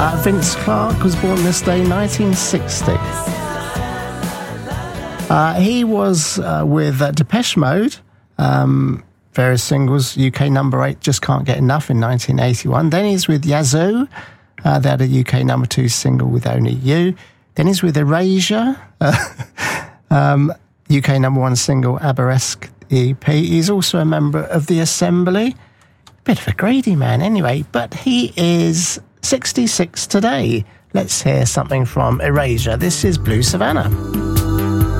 Vince Clarke was born this day, 1960. He was with Depeche Mode, various singles, UK number 8, Just Can't Get Enough in 1981. Then he's with Yazoo, they had a UK number 2 single with Only You. Then he's with Erasure, UK number 1 single, Aberesque EP. He's also a member of The Assembly. Bit of a greedy man anyway, but he is 66 today. Let's hear something from Erasure. This is Blue Savannah.